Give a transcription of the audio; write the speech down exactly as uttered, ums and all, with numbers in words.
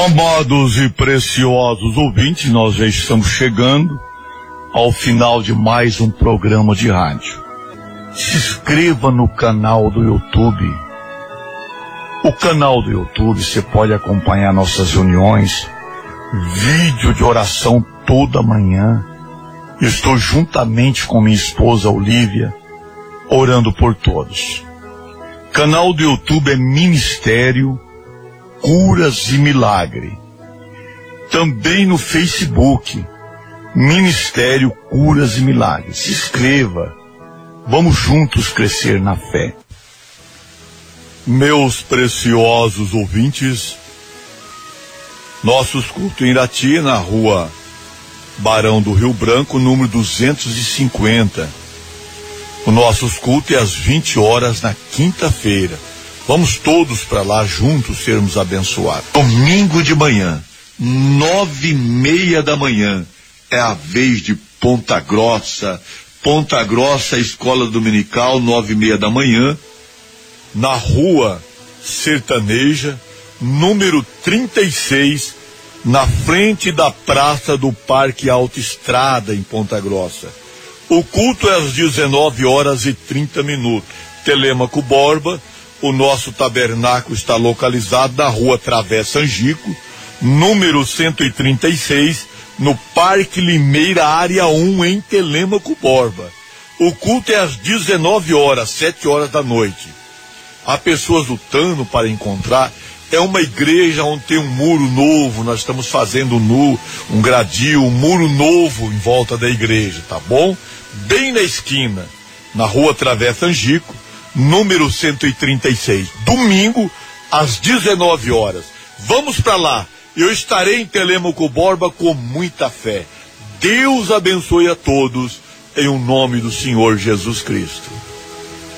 Amados e preciosos ouvintes, nós já estamos chegando ao final de mais um programa de rádio. Se inscreva no canal do YouTube. O canal do YouTube você pode acompanhar nossas reuniões, vídeo de oração toda manhã. Estou juntamente com minha esposa Olívia orando por todos. Canal do YouTube é Ministério Curas e Milagre. Também no Facebook, Ministério Curas e Milagres. Se inscreva. Vamos juntos crescer na fé. Meus preciosos ouvintes, nossos cultos em Irati, na rua Barão do Rio Branco, número duzentos e cinquenta. O nossos cultos é às vinte horas na quinta-feira. Vamos todos para lá juntos sermos abençoados. Domingo de manhã, nove e meia da manhã, é a vez de Ponta Grossa. Ponta Grossa, Escola Dominical, nove e meia da manhã, na rua Sertaneja, número trinta e seis, na frente da Praça do Parque Autoestrada, em Ponta Grossa. O culto é às dezenove horas e trinta minutos. Telêmaco Borba. O nosso tabernáculo está localizado na rua Travessa Angico, número cento e trinta e seis, no Parque Limeira, área um, em Telêmaco Borba. O culto é às dezenove horas, sete horas da noite. Há pessoas lutando para encontrar. É uma igreja onde tem um muro novo. Nós estamos fazendo nu, um gradil, um muro novo em volta da igreja, tá bom? Bem na esquina, na rua Travessa Angico, número cento e trinta e seis, domingo às dezenove horas. Vamos para lá. Eu estarei em Telêmaco Borba com muita fé. Deus abençoe a todos em o nome do Senhor Jesus Cristo.